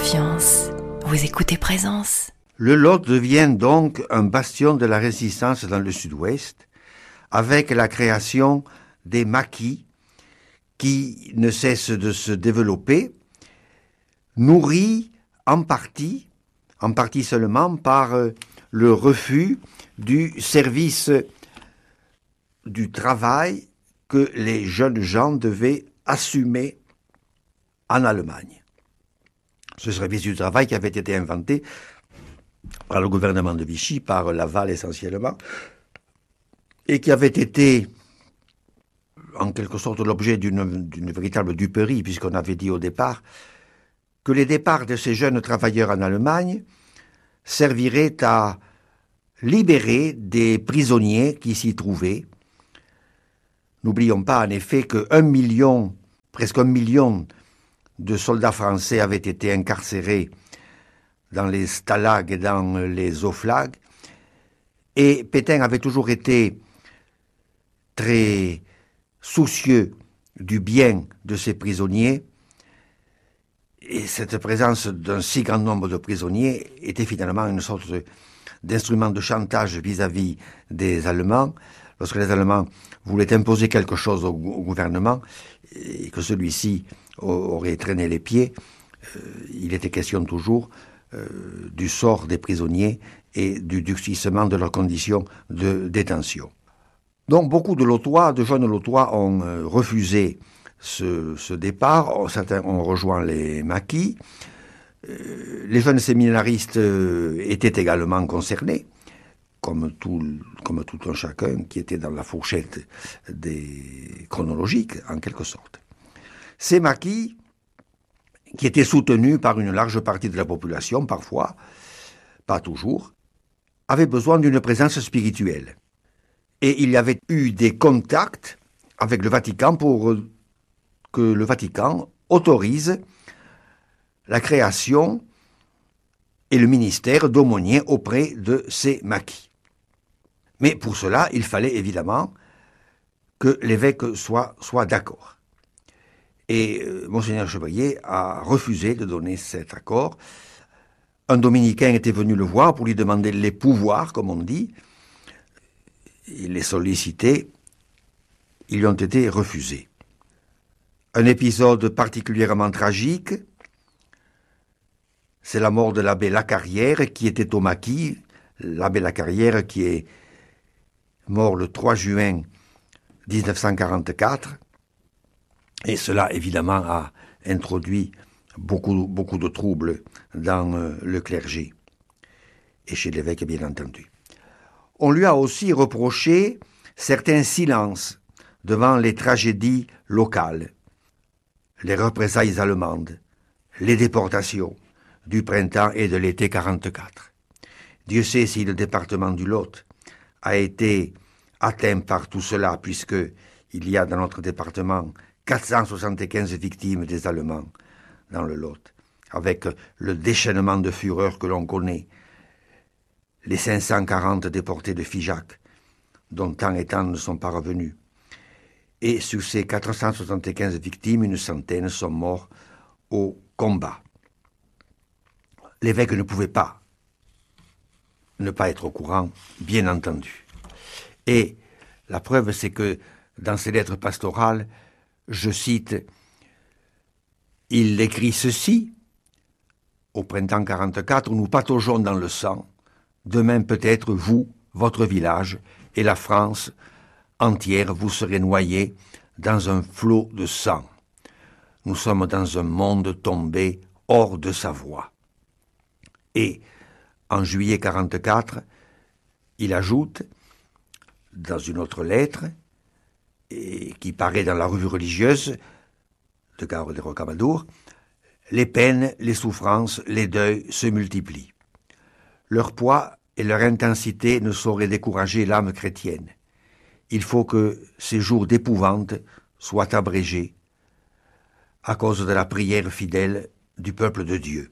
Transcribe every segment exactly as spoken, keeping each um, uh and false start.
confiance. Vous écoutez Présence. Le Lot devient donc un bastion de la résistance dans le sud-ouest, avec la création des maquis qui ne cessent de se développer, nourris en partie, en partie seulement par le refus du service du travail que les jeunes gens devaient assumer en Allemagne. Ce service du travail qui avait été inventé par le gouvernement de Vichy, par Laval essentiellement, et qui avait été en quelque sorte l'objet d'une, d'une véritable duperie, puisqu'on avait dit au départ que les départs de ces jeunes travailleurs en Allemagne serviraient à libérer des prisonniers qui s'y trouvaient. N'oublions pas en effet qu'un million, presque un million de soldats français avaient été incarcérés dans les stalags et dans les oflags, et Pétain avait toujours été très soucieux du bien de ces prisonniers, et cette présence d'un si grand nombre de prisonniers était finalement une sorte de, d'instrument de chantage vis-à-vis des Allemands. Lorsque les Allemands voulaient imposer quelque chose au, au gouvernement, et que celui-ci aurait traîné les pieds, euh, il était question toujours euh, du sort des prisonniers et du durcissement de leurs conditions de détention. Donc beaucoup de Lotois, de jeunes Lotois ont euh, refusé ce, ce départ, certains ont rejoint les maquis, euh, les jeunes séminaristes euh, étaient également concernés, comme tout, comme tout un chacun qui était dans la fourchette des chronologiques, en quelque sorte. Ces maquis, qui étaient soutenus par une large partie de la population, parfois, pas toujours, avaient besoin d'une présence spirituelle. Et il y avait eu des contacts avec le Vatican pour que le Vatican autorise la création et le ministère d'aumônier auprès de ces maquis. Mais pour cela, il fallait évidemment que l'évêque soit, soit d'accord. Et euh, Monseigneur Chevrier a refusé de donner cet accord. Un dominicain était venu le voir pour lui demander les pouvoirs, comme on dit. Il les sollicitait. Ils lui ont été refusés. Un épisode particulièrement tragique, c'est la mort de l'abbé Lacarrière, qui était au maquis. L'abbé Lacarrière qui est mort le trois juin dix-neuf cent quarante-quatre. Et cela, évidemment, a introduit beaucoup, beaucoup de troubles dans euh, le clergé et chez l'évêque, bien entendu. On lui a aussi reproché certains silences devant les tragédies locales, les représailles allemandes, les déportations du printemps et de l'été quarante-quatre. Dieu sait si le département du Lot a été atteint par tout cela, puisque il y a dans notre département quatre cent soixante-quinze victimes des Allemands dans le Lot, avec le déchaînement de fureur que l'on connaît, les cinq cent quarante déportés de Figeac, dont tant et tant ne sont pas revenus. Et sur ces quatre cent soixante-quinze victimes, une centaine sont morts au combat. L'évêque ne pouvait pas ne pas être au courant, bien entendu. Et la preuve, c'est que dans ses lettres pastorales, je cite, « Il écrit ceci, au printemps quarante-quatre, nous pataugeons dans le sang, demain peut-être vous, votre village, et la France entière, vous serez noyés dans un flot de sang. Nous sommes dans un monde tombé hors de sa voie. » Et en juillet quarante-quatre, il ajoute, dans une autre lettre, et qui paraît dans la revue religieuse de Gare de Rocamadour, les peines, les souffrances, les deuils se multiplient. Leur poids et leur intensité ne sauraient décourager l'âme chrétienne. Il faut que ces jours d'épouvante soient abrégés à cause de la prière fidèle du peuple de Dieu.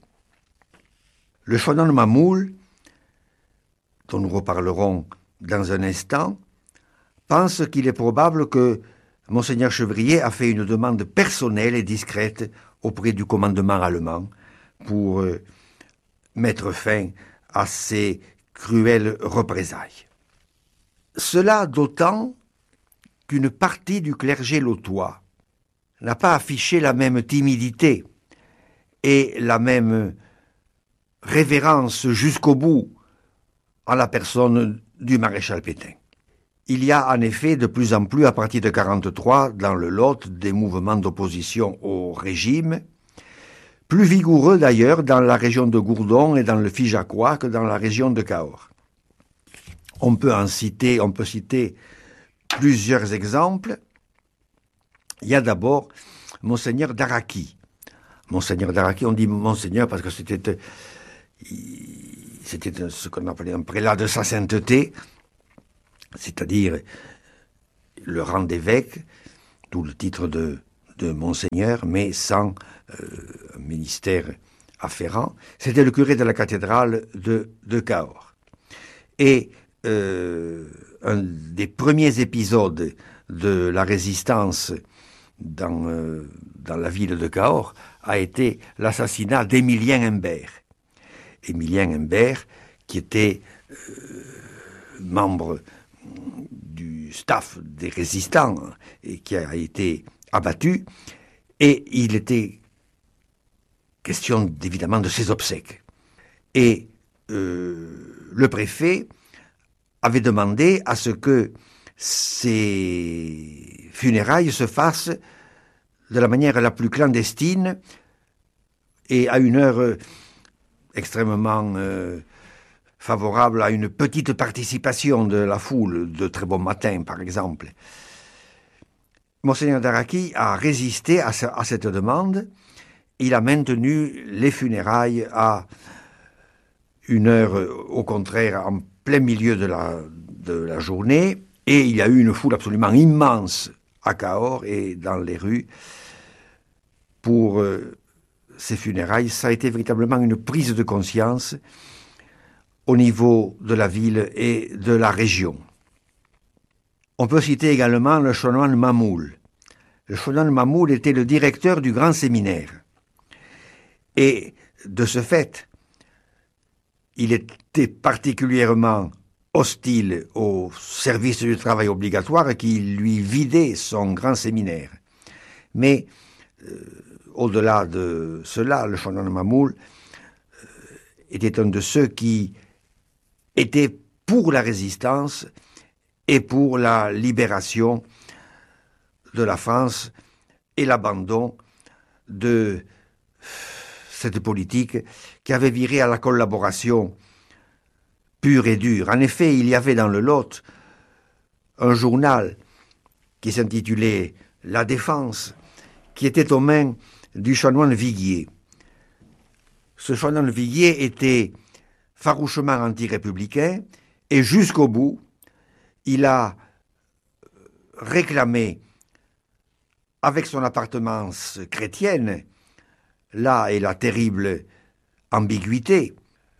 Le Chonon Mamoul, dont nous reparlerons dans un instant, pense qu'il est probable que Monseigneur Chevrier a fait une demande personnelle et discrète auprès du commandement allemand pour euh, mettre fin à ces cruelles représailles. Cela d'autant qu'une partie du clergé lotois n'a pas affiché la même timidité et la même révérence jusqu'au bout à la personne du maréchal Pétain. Il y a en effet de plus en plus, à partir de mille neuf cent quarante-trois, dans le Lot, des mouvements d'opposition au régime, plus vigoureux d'ailleurs dans la région de Gourdon et dans le Figeacois que dans la région de Cahors. On peut en citer, on peut citer plusieurs exemples. Il y a d'abord Monseigneur d'Araki. Monseigneur d'Araki, on dit Monseigneur parce que c'était, c'était ce qu'on appelait un prélat de sa sainteté, c'est-à-dire le rang d'évêque, d'où le titre de, de Monseigneur, mais sans euh, un ministère afférent. C'était le curé de la cathédrale de, de Cahors. Et euh, un des premiers épisodes de la résistance dans, euh, dans la ville de Cahors a été l'assassinat d'Émilien Imbert. Émilien Imbert, qui était euh, membre du staff des résistants et qui a été abattu, et il était question évidemment de ses obsèques. Et euh, le préfet avait demandé à ce que ces funérailles se fassent de la manière la plus clandestine et à une heure extrêmement euh, favorable à une petite participation de la foule de très bon matin, par exemple. Monseigneur d'Araki a résisté à, ce, à cette demande. Il a maintenu les funérailles à une heure, au contraire, en plein milieu de la, de la journée, et il y a eu une foule absolument immense à Cahors et dans les rues pour euh, ces funérailles. Ça a été véritablement une prise de conscience au niveau de la ville et de la région. On peut citer également le chanoine Mamoul. Le chanoine Mamoul était le directeur du grand séminaire. Et de ce fait, il était particulièrement hostile au service du travail obligatoire qui lui vidait son grand séminaire. Mais euh, au-delà de cela, le chanoine Mamoul euh, était un de ceux qui étaient pour la résistance et pour la libération de la France et l'abandon de cette politique qui avait viré à la collaboration pure et dure. En effet, il y avait dans le Lot un journal qui s'intitulait « La Défense », qui était aux mains du chanoine Viguier. Ce chanoine Viguier était farouchement anti-républicain et jusqu'au bout, il a réclamé, avec son appartenance chrétienne, là est la terrible ambiguïté,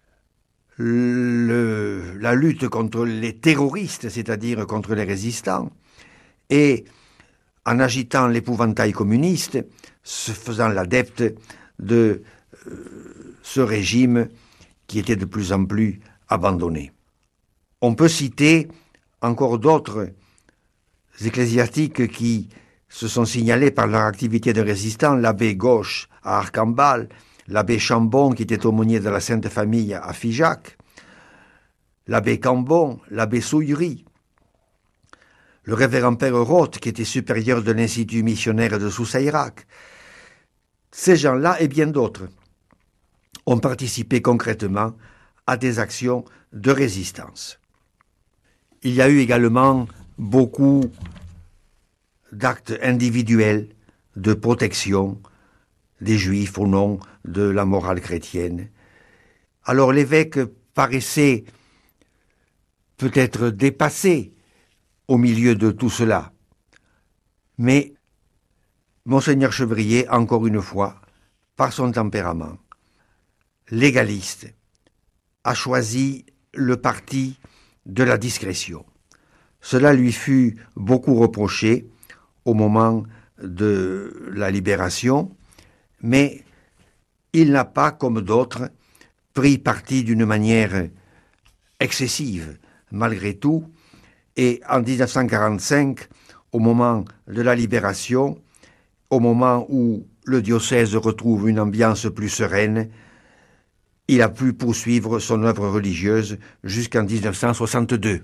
le, la lutte contre les terroristes, c'est-à-dire contre les résistants, et en agitant l'épouvantail communiste, se faisant l'adepte de euh, ce régime qui était de plus en plus abandonné. On peut citer encore d'autres ecclésiastiques qui se sont signalés par leur activité de résistant, l'abbé Gauche à Arcambal, l'abbé Chambon qui était aumônier de la Sainte Famille à Figeac, l'abbé Cambon, l'abbé Souillery, le révérend Père Roth qui était supérieur de l'Institut missionnaire de Soussaïrac. Ces gens-là et bien d'autres ont participé concrètement à des actions de résistance. Il y a eu également beaucoup d'actes individuels de protection des Juifs au nom de la morale chrétienne. Alors l'évêque paraissait peut-être dépassé au milieu de tout cela, mais Monseigneur Chevrier, encore une fois, par son tempérament légaliste, a choisi le parti de la discrétion. Cela lui fut beaucoup reproché au moment de la libération, mais il n'a pas, comme d'autres, pris parti d'une manière excessive, malgré tout. Et en dix-neuf cent quarante-cinq, au moment de la libération, au moment où le diocèse retrouve une ambiance plus sereine, il a pu poursuivre son œuvre religieuse jusqu'en dix-neuf cent soixante-deux.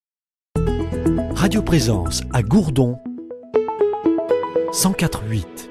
Radio Présence à Gourdon, cent quatre virgule huit.